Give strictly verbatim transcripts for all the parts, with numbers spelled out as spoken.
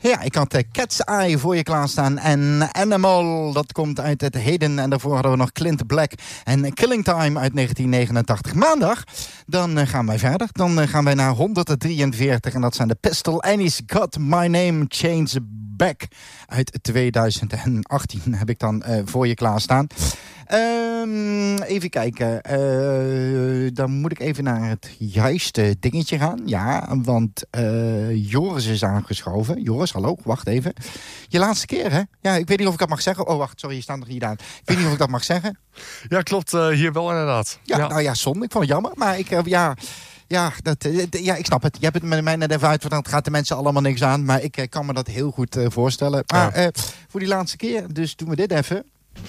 Ja, ik had uh, Cat's Eye voor je klaarstaan. En Animal, dat komt uit het heden. En daarvoor hadden we nog Clint Black en Killing Time uit negentien negenentachtig. Maandag, dan uh, gaan wij verder. Dan uh, gaan wij naar honderddrieënveertig. En dat zijn de Pistol Annie's Got My Name Changed Back uit tweeduizend achttien heb ik dan uh, voor je klaarstaan. Um, even kijken. Uh, dan moet ik even naar het juiste dingetje gaan. Ja, want uh, Joris is aangeschoven. Joris, hallo, wacht even. Je laatste keer, hè? Ja, ik weet niet of ik dat mag zeggen. Oh, wacht, sorry, je staat nog hier aan. Ik weet niet of ik dat mag zeggen. Ja, klopt. Uh, hier wel inderdaad. Ja, ja, nou ja, zonde. Ik vond het jammer. Maar ik, uh, ja... Ja, dat, ja, ik snap het. Je hebt het met mij net even uitverteld. Het gaat de mensen allemaal niks aan. Maar ik kan me dat heel goed uh, voorstellen. Maar ja. uh, voor die laatste keer, dus doen we dit even.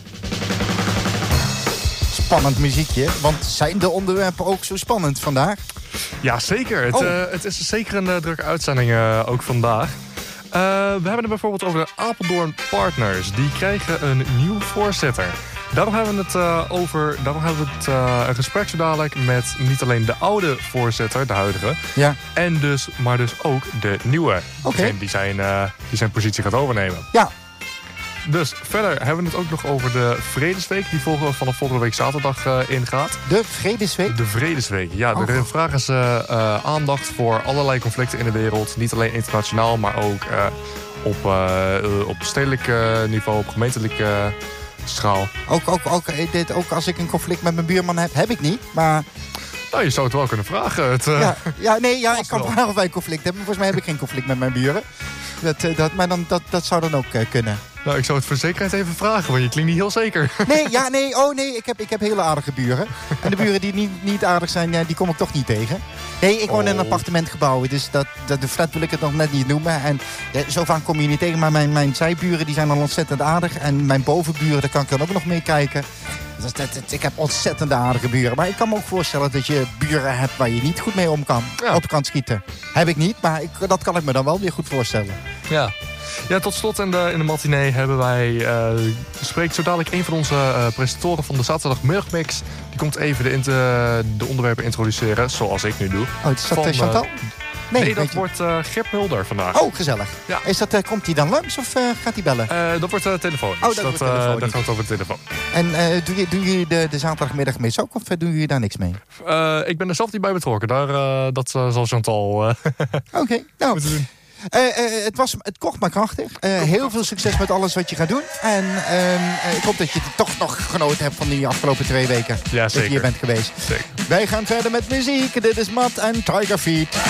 Spannend muziekje. Want zijn de onderwerpen ook zo spannend vandaag? Ja, zeker. Het, oh. uh, het is zeker een uh, drukke uitzending uh, ook vandaag. Uh, we hebben het bijvoorbeeld over de Apeldoorn Partners. Die krijgen een nieuw voorzitter. Daarom hebben we het uh, over. Daarom hebben we het uh, een gesprek zo dadelijk met niet alleen de oude voorzitter, de huidige. Ja. En dus, maar dus ook de nieuwe. Okay. Die zijn, uh, die zijn positie gaat overnemen. Ja. Dus verder hebben we het ook nog over de Vredesweek. Die volgende, vanaf volgende week zaterdag uh, ingaat. De Vredesweek? De Vredesweek, ja. Oh. Er vragen ze uh, aandacht voor allerlei conflicten in de wereld. Niet alleen internationaal, maar ook uh, op, uh, uh, op stedelijk uh, niveau, op gemeentelijk uh, schaal. Ook, ook, ook, dit, ook als ik een conflict met mijn buurman heb, heb ik niet. Maar... Nou, je zou het wel kunnen vragen. Het, uh, ja, ja, nee, ja, ik kan wel. vragen of wij een conflict hebben. Volgens mij heb ik geen conflict met mijn buren. Dat, dat, maar dan, dat, dat zou dan ook uh, kunnen. Nou, ik zou het voor zekerheid even vragen, want je klinkt niet heel zeker. Nee, ja, nee, oh nee, ik heb, ik heb hele aardige buren. En de buren die niet, niet aardig zijn, ja, die kom ik toch niet tegen. Nee, ik woon oh. in een appartementgebouw, dus dat, dat, de flat wil ik het nog net niet noemen. En ja, zo vaak kom je niet tegen, maar mijn, mijn zijburen die zijn dan ontzettend aardig. En mijn bovenburen, daar kan ik dan ook nog mee kijken. Dus dat, dat, ik heb ontzettend aardige buren. Maar ik kan me ook voorstellen dat je buren hebt waar je niet goed mee om kan. Ja. Op kan schieten. Heb ik niet, maar ik, dat kan ik me dan wel weer goed voorstellen. Ja. Ja, tot slot in de, in de matinee hebben wij... Uh, spreekt zo dadelijk een van onze uh, presentatoren van de zaterdagmiddagmix. Die komt even de, de, de onderwerpen introduceren, zoals ik nu doe. Oh, is dat van, Chantal? Uh, nee, nee, dat je... wordt uh, Gert Mulder vandaag. Oh, gezellig. Ja. Is dat, uh, komt hij dan langs of uh, gaat hij bellen? Uh, dat wordt uh, telefoon. Oh, dat, dat, wordt uh, telefoon. dat gaat over de telefoon. En uh, doe je, doe je de, de zaterdagmiddagmix ook of uh, doen jullie daar niks mee? Uh, ik ben er zelf niet bij betrokken. Daar, uh, dat uh, zal Chantal uh, Oké, okay, nou... Uh, uh, het, was, het kocht maar krachtig. Uh, heel veel succes met alles wat je gaat doen. En uh, uh, ik hoop dat je toch nog genoten hebt van die afgelopen twee weken. Ja, dat zeker. je hier bent geweest. Zeker. Wij gaan verder met muziek. Dit is Matt en Tiger Feet.